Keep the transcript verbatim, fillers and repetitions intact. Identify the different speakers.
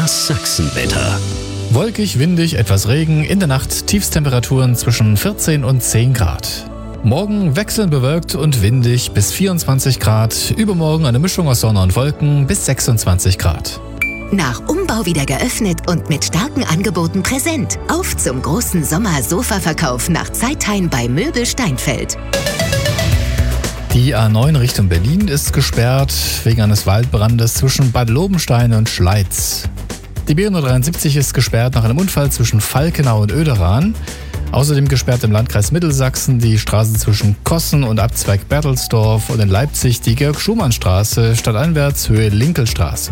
Speaker 1: Das Sachsenwetter.
Speaker 2: Wolkig, windig, etwas Regen, in der Nacht Tiefstemperaturen zwischen vierzehn und zehn Grad. Morgen wechselnd bewölkt und windig bis vierundzwanzig Grad, übermorgen eine Mischung aus Sonne und Wolken bis sechsundzwanzig Grad.
Speaker 3: Nach Umbau wieder geöffnet und mit starken Angeboten präsent. Auf zum großen Sommer-Sofa-Verkauf nach Zeitheim bei Möbel Steinfeld.
Speaker 2: Die A neun Richtung Berlin ist gesperrt wegen eines Waldbrandes zwischen Bad Lobenstein und Schleiz. Die B hundertdreiundsiebzig ist gesperrt nach einem Unfall zwischen Falkenau und Oederaen. Außerdem gesperrt im Landkreis Mittelsachsen die Straßen zwischen Kossen und Abzweig Berthelsdorf und in Leipzig die Georg-Schumann-Straße stadteinwärts Höhe Linkelstraße.